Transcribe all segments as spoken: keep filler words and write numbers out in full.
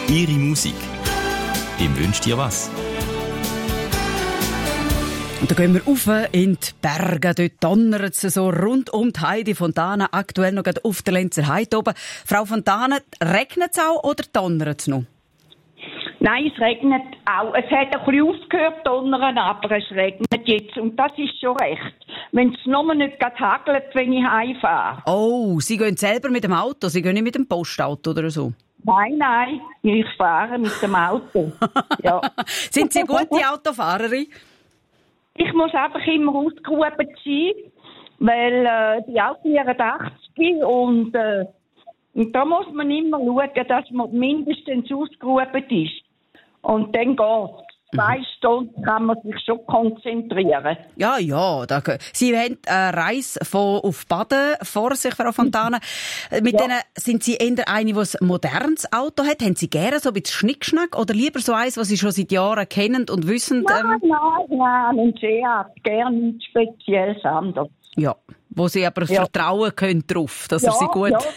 Ihre Musik. Wem wünscht ihr was? Und dann gehen wir rauf in die Berge. Dort donnert es so rund um die Heidi Fontana. Aktuell noch gerade auf der Lenzer Heide oben. Frau Fontana, regnet es auch oder donnert es noch? Nein, es regnet auch. Es hat ein bisschen aufgehört zu donnern, aber es regnet jetzt. Und das ist schon recht. Wenn es nur nicht gerade hagelt, wenn ich heimfahre. Oh, Sie gehen selber mit dem Auto? Sie gehen nicht mit dem Postauto oder so? Nein, nein, ich fahre mit dem Auto. Ja. Sind Sie eine gute Autofahrerin? Ich muss einfach immer ausgerufen sein, weil äh, die Auto vierundachtzig und, äh, und da muss man immer schauen, dass man mindestens ausgerufen ist. Und dann geht's. Zwei Stunden kann man sich schon konzentrieren. Ja, ja. Da, Sie haben eine Reise von auf Baden vor sich, Frau Fontana. Mit Ja. denen sind Sie eher eine, die ein modernes Auto hat? Haben Sie gerne so ein bisschen Schnickschnack? Oder lieber so eins, was Sie schon seit Jahren kennen und wissen? Nein, Ähm, nein, nein, ein Seat, gerne nichts Spezielles anderes. ja. Wo Sie aber Ja. vertrauen können drauf, dass Ja, er Sie gut... ja.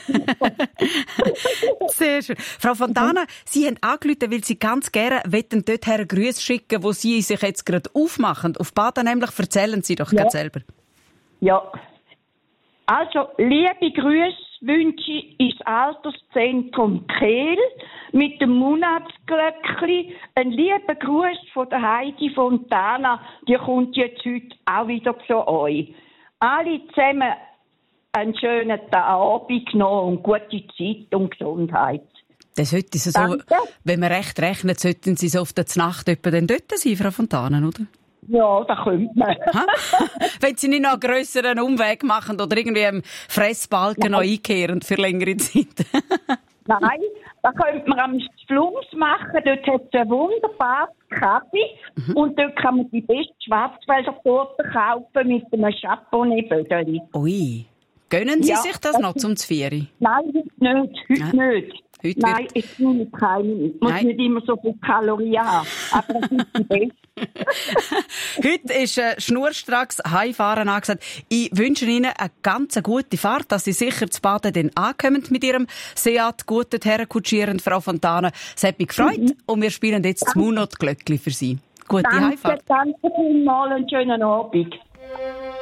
Sehr schön. Frau Fontana, Sie haben angerufen, weil Sie ganz gerne wollen dort her Grüße schicken, wo Sie sich jetzt gerade aufmachen. Auf Baden nämlich, erzählen Sie doch Ja. gerade selber. Ja. Also, liebe Grüße wünsche ich ins Alterszentrum Kehl mit dem Monatsglöckli. Ein lieber Gruß von der Heidi Fontana, die kommt jetzt heute auch wieder zu euch. Alle zusammen einen schönen Abend noch und gute Zeit und Gesundheit. Das sollte so, Danke. wenn man recht rechnet, sollten Sie so auf der Nacht etwa dann dort sein, Frau Fontana, oder? Ja, da könnte man. Ha? Wenn Sie nicht noch einen grösseren Umweg machen oder irgendwie im Fressbalken noch einkehren für längere Zeit. Nein, da könnte man am Flums machen. Dort hat es einen wunderbaren Kaffee. Mhm. Und dort kann man die beste Schwarzwälder Torte kaufen mit einem Chaponnet-Bödeli. Ui, gönnen Sie Ja, sich das das noch zum Zvieri? Nein, heute nicht. Heute Ja. nicht. Heute Nein, ich nehme keine mit. Ich muss Nein. nicht immer so viel Kalorien haben. Aber das ist die beste. Heute ist äh, schnurstracks Heimfahren angesagt. Ich wünsche Ihnen eine ganz gute Fahrt, dass Sie sicher zu Baden dann ankommen mit Ihrem Seat gut herkutschieren, Frau Fontana. Es hat mich gefreut mhm. und wir spielen jetzt das Munot-Glöckli für Sie. Gute Danke, Heimfahrt. danke vielmals, einen schönen Abend.